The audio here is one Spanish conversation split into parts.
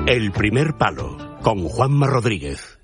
El primer palo, con Juanma Rodríguez.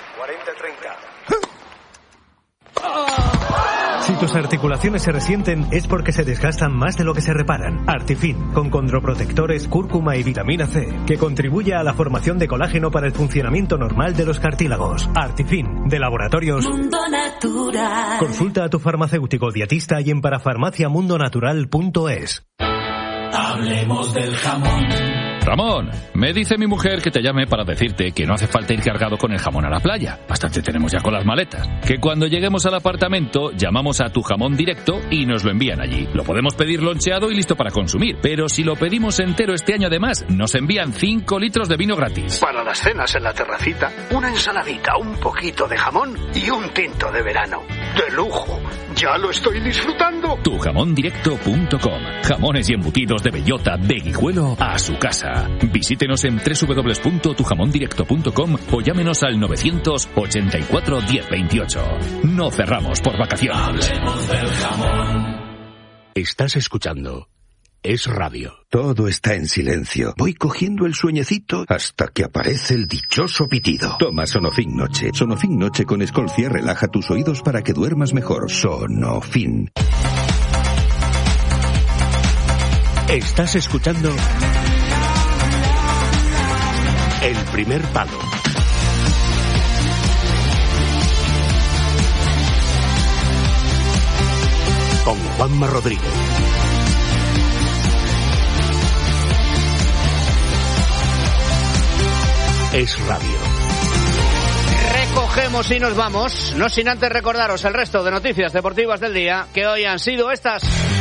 40-30. Si tus articulaciones se resienten es porque se desgastan más de lo que se reparan. Artifin, con condroprotectores, cúrcuma y vitamina C, que contribuye a la formación de colágeno para el funcionamiento normal de los cartílagos. Artifin, de Laboratorios Mundo Natural. Consulta a tu farmacéutico dietista y en parafarmaciamundonatural.es. Hablemos del jamón. Ramón, me dice mi mujer que te llame para decirte que no hace falta ir cargado con el jamón a la playa. Bastante tenemos ya con las maletas. Que cuando lleguemos al apartamento, llamamos a Tu Jamón Directo y nos lo envían allí. Lo podemos pedir loncheado y listo para consumir. Pero si lo pedimos entero este año además, nos envían 5 litros de vino gratis. Para las cenas en la terracita, una ensaladita, un poquito de jamón y un tinto de verano. ¡De lujo! ¡Ya lo estoy disfrutando! Tujamondirecto.com. Jamones y embutidos de bellota, de Guijuelo a su casa. Visítenos en www.tujamondirecto.com o llámenos al 984 1028. No cerramos por vacaciones. Hablemos del jamón. Estás escuchando Es Radio. Todo está en silencio. Voy cogiendo el sueñecito hasta que aparece el dichoso pitido. Toma Sonofin Noche. Sonofin Noche con Escolcia relaja tus oídos para que duermas mejor. Sonofin. Estás escuchando El primer palo. Con Juanma Rodríguez. Es Radio. Recogemos y nos vamos, no sin antes recordaros el resto de noticias deportivas del día, que hoy han sido estas.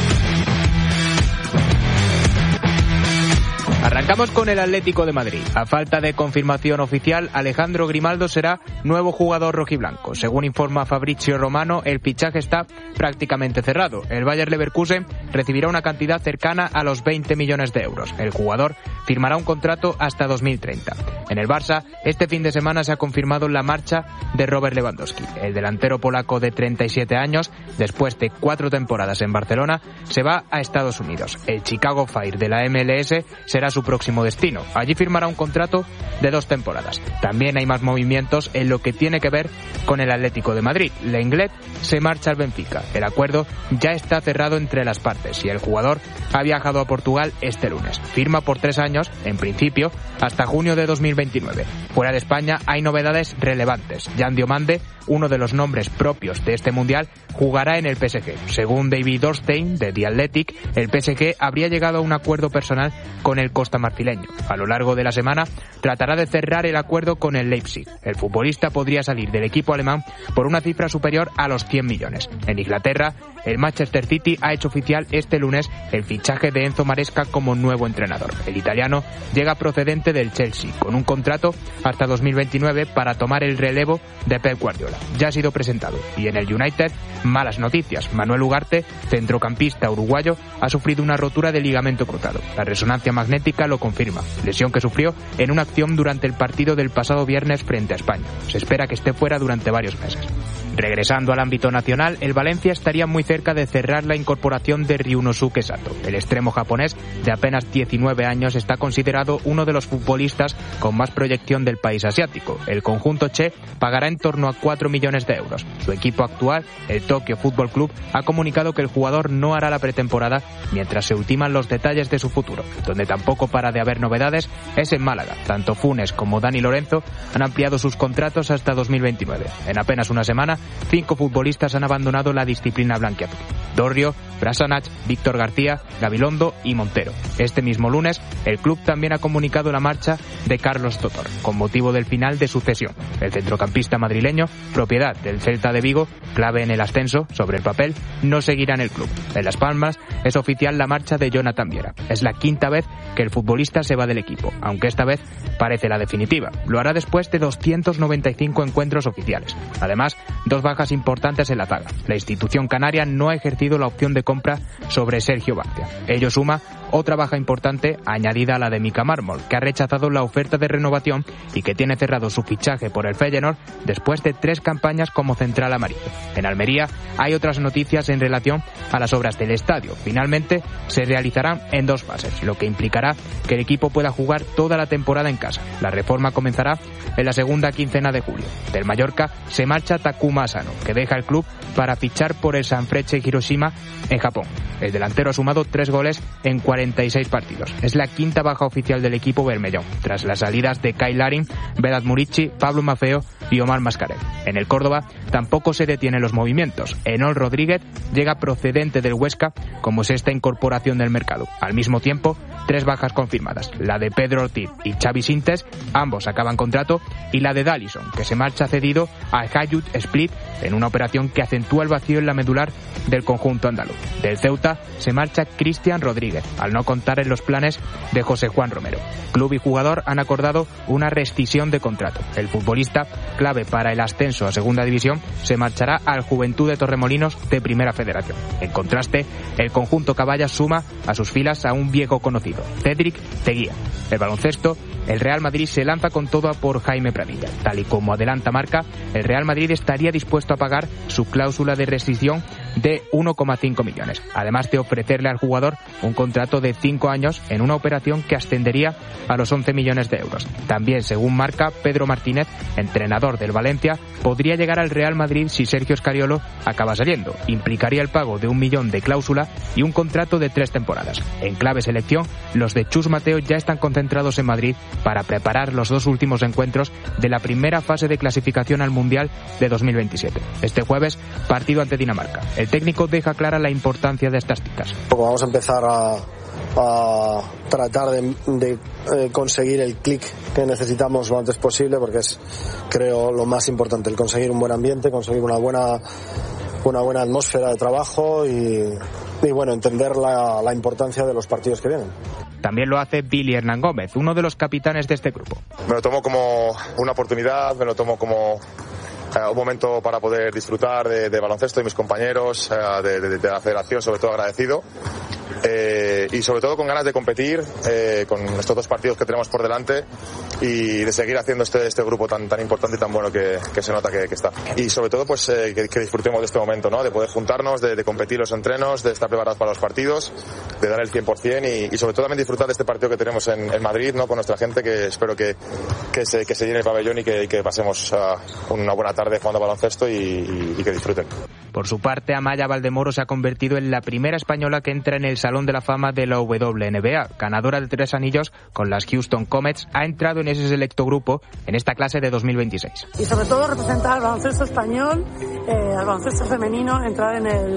Arrancamos con el Atlético de Madrid. A falta de confirmación oficial, Alejandro Grimaldo será nuevo jugador rojiblanco. Según informa Fabrizio Romano, el fichaje está prácticamente cerrado. El Bayer Leverkusen recibirá una cantidad cercana a los 20 millones de euros. El jugador firmará un contrato hasta 2030. En el Barça, este fin de semana se ha confirmado la marcha de Robert Lewandowski. El delantero polaco de 37 años, después de 4 temporadas en Barcelona, se va a Estados Unidos. El Chicago Fire de la MLS será su próximo destino. Allí firmará un contrato de 2 temporadas. También hay más movimientos en lo que tiene que ver con el Atlético de Madrid. Lenglet se marcha al Benfica. El acuerdo ya está cerrado entre las partes y el jugador ha viajado a Portugal este lunes. Firma por 3 años, en principio, hasta junio de 2029. Fuera de España hay novedades relevantes. Jan Diomande, uno de los nombres propios de este mundial, jugará en el PSG. Según David Orstein, de The Athletic, el PSG habría llegado a un acuerdo personal con el costamarfileño. A lo largo de la semana tratará de cerrar el acuerdo con el Leipzig. El futbolista podría salir del equipo alemán por una cifra superior a los 100 millones. En Inglaterra, el Manchester City ha hecho oficial este lunes el fichaje de Enzo Maresca como nuevo entrenador. El italiano llega procedente del Chelsea, con un contrato hasta 2029 para tomar el relevo de Pep Guardiola. Ya ha sido presentado. Y en el United, malas noticias. Manuel Ugarte, centrocampista uruguayo, ha sufrido una rotura de ligamento cruzado. La resonancia magnética lo confirma. Lesión que sufrió en una acción durante el partido del pasado viernes frente a España. Se espera que esté fuera durante varios meses. Regresando al ámbito nacional, el Valencia estaría muy cerca de cerrar la incorporación de Ryunosuke Sato. El extremo japonés, de apenas 19 años, está considerado uno de los futbolistas con más proyección del país asiático. El conjunto che pagará en torno a 4 millones de euros. Su equipo actual, el Tokyo Football Club, ha comunicado que el jugador no hará la pretemporada mientras se ultiman los detalles de su futuro. Donde tampoco para de haber novedades es en Málaga. Tanto Funes como Dani Lorenzo han ampliado sus contratos hasta 2029. En apenas una semana, 5 futbolistas han abandonado la disciplina blanquiazul: Dorrio, Brasanac, Víctor García, Gabilondo y Montero. Este mismo lunes, el club también ha comunicado la marcha de Carlos Totor, con motivo del final de su cesión. El centrocampista madrileño, propiedad del Celta de Vigo, clave en el ascenso, sobre el papel, no seguirá en el club. En Las Palmas es oficial la marcha de Jonathan Viera. Es la 5ª vez que el futbolista se va del equipo, aunque esta vez parece la definitiva. Lo hará después de 295 encuentros oficiales. Además, 2 bajas importantes en la zaga. La institución canaria no ha ejercido la opción de compra sobre Sergio Barcia. Ello suma otra baja importante añadida a la de Mika Marmol, que ha rechazado la oferta de renovación y que tiene cerrado su fichaje por el Feyenoord después de 3 campañas como central amarillo. En Almería hay otras noticias en relación a las obras del estadio. Finalmente se realizarán en 2 fases, lo que implicará que el equipo pueda jugar toda la temporada en casa. La reforma comenzará en la segunda quincena de julio. Del Mallorca se marcha Takuma Asano, que deja el club para fichar por el Sanfrecce Hiroshima en Japón. El delantero ha sumado 3 goles en 46 partidos. Es la 5ª baja oficial del equipo bermellón, tras las salidas de Kyle Larin, Vedat Murici, Pablo Maffeo y Omar Mascarell. En el Córdoba tampoco se detienen los movimientos. Enol Rodríguez llega procedente del Huesca como 6ª incorporación del mercado. Al mismo tiempo, 3 bajas confirmadas. La de Pedro Ortiz y Xavi Sintes, ambos acaban contrato, y la de Dallison, que se marcha cedido a Hajduk Split en una operación que acentúa el vacío en la medular del conjunto andaluz. Del Ceuta se marcha Cristian Rodríguez, al no contar en los planes de José Juan Romero. Club y jugador han acordado una rescisión de contrato. El futbolista, clave para el ascenso a Segunda División, se marchará al Juventud de Torremolinos de Primera Federación. En contraste, el conjunto Caballas suma a sus filas a un viejo conocido, Cédric Teguía. El baloncesto, el Real Madrid se lanza con todo a por Jaime Pradilla. Tal y como adelanta Marca, el Real Madrid estaría dispuesto a pagar su cláusula de rescisión de 1,5 millones, además de ofrecerle al jugador un contrato de 5 años en una operación que ascendería a los 11 millones de euros. También, según Marca, Pedro Martínez, entrenador del Valencia, podría llegar al Real Madrid si Sergio Scariolo acaba saliendo. Implicaría el pago de 1 millón de cláusula y un contrato de 3 temporadas. En clave selección, los de Chus Mateo ya están concentrados en Madrid para preparar los 2 últimos encuentros de la primera fase de clasificación al Mundial de 2027. Este jueves, partido ante Dinamarca. El técnico deja clara la importancia de estas citas. Vamos a empezar a tratar de conseguir el clic que necesitamos lo antes posible, porque es, creo, lo más importante, el conseguir un buen ambiente, conseguir una buena atmósfera de trabajo y bueno, entender la importancia de los partidos que vienen. También lo hace Billy Hernán Gómez, uno de los capitanes de este grupo. Me lo tomo como una oportunidad, me lo tomo como un momento para poder disfrutar de baloncesto, de mis compañeros, de la federación, sobre todo agradecido. Y sobre todo con ganas de competir con estos 2 partidos que tenemos por delante y de seguir haciendo este grupo tan importante y tan bueno que se nota que está. Y sobre todo pues que disfrutemos de este momento, ¿no? De poder juntarnos, de competir los entrenos, de estar preparados para los partidos, de dar el 100% y sobre todo también disfrutar de este partido que tenemos en Madrid, ¿no? Con nuestra gente, que espero que se llene el pabellón y que pasemos una buena tarde jugando baloncesto y que disfruten. Por su parte, Amaya Valdemoro se ha convertido en la primera española que entra en el Salón de la Fama de la WNBA. Ganadora de 3 anillos con las Houston Comets, ha entrado en ese selecto grupo en esta clase de 2026. Y sobre todo representar al baloncesto español, al baloncesto femenino, entrar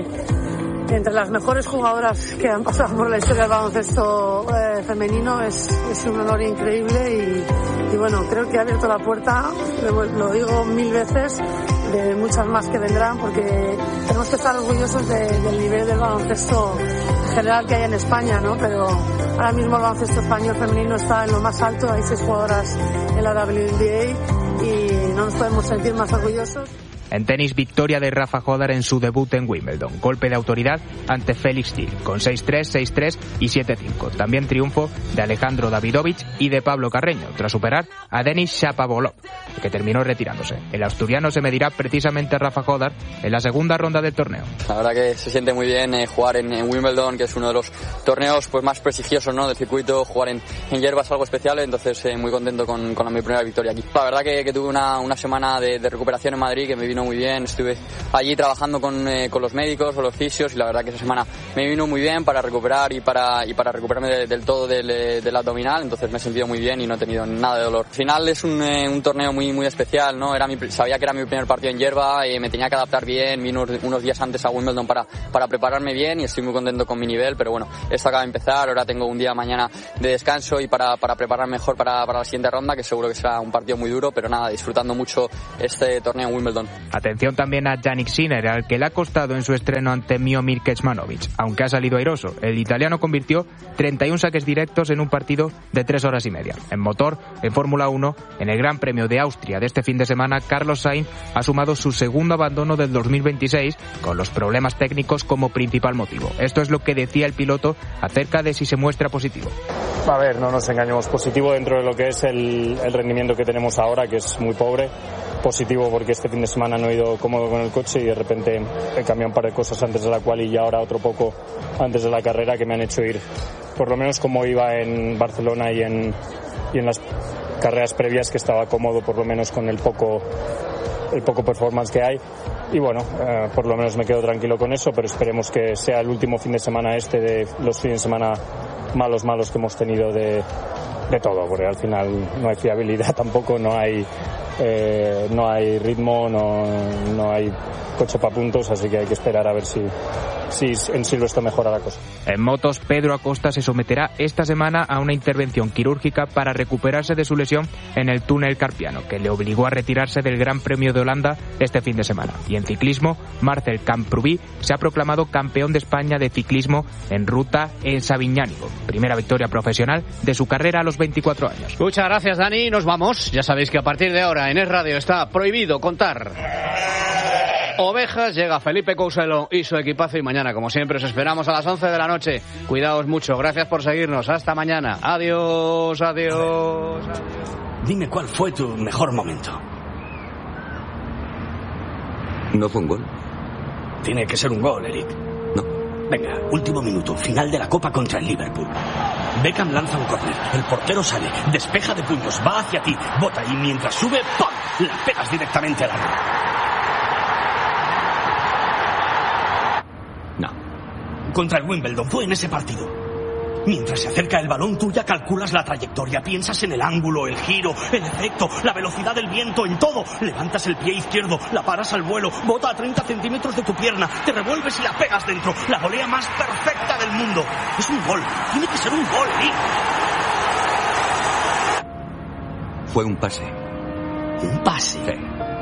entre las mejores jugadoras que han pasado por la historia del baloncesto femenino es un honor increíble y bueno, creo que ha abierto la puerta, lo digo 1000 veces, de muchas más que vendrán, porque tenemos que estar orgullosos del nivel del baloncesto general que hay en España, ¿no? Pero ahora mismo el baloncesto español femenino está en lo más alto, hay 6 jugadoras en la WNBA y no nos podemos sentir más orgullosos. En tenis, victoria de Rafa Jodar en su debut en Wimbledon. Golpe de autoridad ante Félix Thiel, con 6-3, 6-3 y 7-5. También triunfo de Alejandro Davidovich y de Pablo Carreño, tras superar a Denis Shapovalov, que terminó retirándose. El asturiano se medirá precisamente a Rafa Jodar en la segunda ronda del torneo. La verdad que se siente muy bien jugar en Wimbledon, que es uno de los torneos pues más prestigiosos, ¿no?, del circuito. Jugar en hierba es algo especial, entonces muy contento con mi primera victoria aquí. La verdad que tuve una semana de recuperación en Madrid que me vino muy bien. Estuve allí trabajando con los médicos, con los fisios, y la verdad que esa semana me vino muy bien para recuperar y para recuperarme del todo del abdominal. Entonces me he sentido muy bien y no he tenido nada de dolor. Al final es un torneo muy especial, ¿no? Sabía que era mi primer partido en hierba, me tenía que adaptar bien. Vine unos días antes a Wimbledon para prepararme bien y estoy muy contento con mi nivel, pero bueno, esto acaba de empezar. Ahora tengo un día mañana de descanso y para preparar mejor para la siguiente ronda, que seguro que será un partido muy duro, pero nada, disfrutando mucho este torneo en Wimbledon. Atención también a Yannick Sinner, al que le ha costado en su estreno ante Miomir Kecmanovic, aunque ha salido airoso. El italiano convirtió 31 saques directos en un partido de 3 horas y media. En motor, en Fórmula 1, en el Gran Premio de Austria de este fin de semana, Carlos Sainz ha sumado su segundo abandono del 2026 con los problemas técnicos como principal motivo. Esto es lo que decía el piloto acerca de si se muestra positivo. A ver, no nos engañemos, positivo dentro de lo que es el rendimiento que tenemos ahora, que es muy pobre. Positivo porque este fin de semana no he ido cómodo con el coche y de repente he cambiado un par de cosas antes de la quali y ahora otro poco antes de la carrera que me han hecho ir por lo menos como iba en Barcelona y en las carreras previas, que estaba cómodo por lo menos con el poco performance que hay. Y bueno, por lo menos me quedo tranquilo con eso, pero esperemos que sea el último fin de semana de los fines de semana malos que hemos tenido de todo, porque al final no hay fiabilidad tampoco, no hay ritmo, no hay coche para puntos, así que hay que esperar a ver si en Silverstone mejora la cosa. En motos, Pedro Acosta se someterá esta semana a una intervención quirúrgica para recuperarse de su lesión en el túnel carpiano, que le obligó a retirarse del Gran Premio de Holanda este fin de semana. Y en ciclismo, Marcel Camprubí se ha proclamado campeón de España de ciclismo en ruta en Sabiñánigo. Primera victoria profesional de su carrera a los 24 años. Muchas gracias, Dani. Nos vamos. Ya sabéis que a partir de ahora en Es Radio está prohibido contar ovejas. Llega Felipe Couselo y su equipazo y mañana, como siempre, os esperamos a las 11 de la noche. Cuidaos mucho. Gracias por seguirnos. Hasta mañana. Adiós, adiós. Dime cuál fue tu mejor momento. ¿No fue un gol? Tiene que ser un gol, Eric. No. Venga, último minuto, final de la Copa contra el Liverpool. Beckham lanza un córner, el portero sale, despeja de puños, va hacia ti, bota y mientras sube, ¡pam!, la pegas directamente al aro. No. Contra el Wimbledon, fue en ese partido. Mientras se acerca el balón, tú ya calculas la trayectoria, piensas en el ángulo, el giro, el efecto, la velocidad del viento, en todo. Levantas el pie izquierdo, la paras al vuelo, bota a 30 centímetros de tu pierna, te revuelves y la pegas dentro. La volea más perfecta del mundo. Es un gol, tiene que ser un gol, Nick. Fue un pase. ¿Un pase? Sí.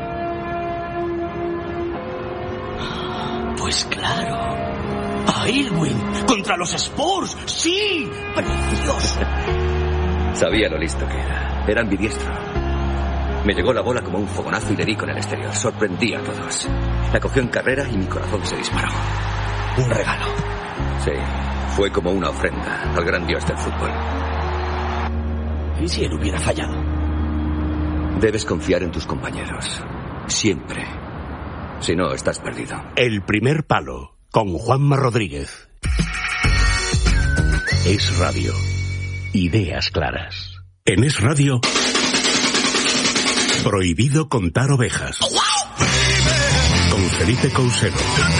Pues claro. ¡A Irwin! ¡Contra los Spurs! ¡Sí! ¡Precioso! Sabía lo listo que era. Era ambidiestro. Me llegó la bola como un fogonazo y le di con el exterior. Sorprendí a todos. La cogió en carrera y mi corazón se disparó. Un regalo. Sí, fue como una ofrenda al gran dios del fútbol. ¿Y si él hubiera fallado? Debes confiar en tus compañeros. Siempre. Si no, estás perdido. El primer palo. Con Juanma Rodríguez. Es Radio. Ideas claras. En Es Radio. Prohibido contar ovejas. Con Felipe Couselo.